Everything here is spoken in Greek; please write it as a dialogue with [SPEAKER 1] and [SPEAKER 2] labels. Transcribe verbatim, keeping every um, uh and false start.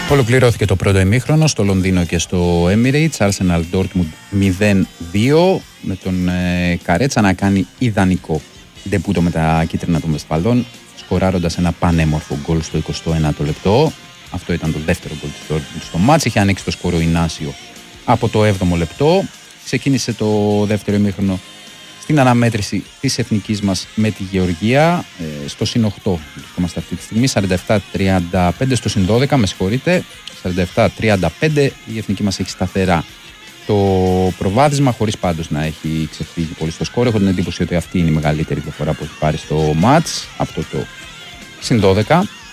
[SPEAKER 1] Ολοκληρώθηκε το πρώτο ημίχρονο στο Λονδίνο και στο Emirates. Arsenal Dortmund μηδέν δύο, με τον ε, Καρέτσα να κάνει ιδανικό ντεπούτο με τα κίτρινα των Βεσφαλών, σκοράροντας ένα πανέμορφο γκολ στο εικοστό ένατο λεπτό. Αυτό ήταν το δεύτερο γκολ της Dortmund στο μάτς. Είχε ανοίξει το σκορ ο Ινάσιο από το έβδομο λεπτό. Ξεκίνησε το δεύτερο ημίχρονο στην αναμέτρηση της εθνικής μας με τη Γεωργία, ε, στο συν οκτώ βρισκόμαστε αυτή τη στιγμή, σαράντα επτά τριάντα πέντε στο συν δώδεκα, με συγχωρείτε, σαράντα επτά τριάντα πέντε, η εθνική μας έχει σταθερά το προβάδισμα, χωρίς πάντως να έχει ξεφύγει πολύ στο σκορ. Έχω την εντύπωση ότι αυτή είναι η μεγαλύτερη διαφορά που έχει πάρει στο μάτς, αυτό το συν δώδεκα.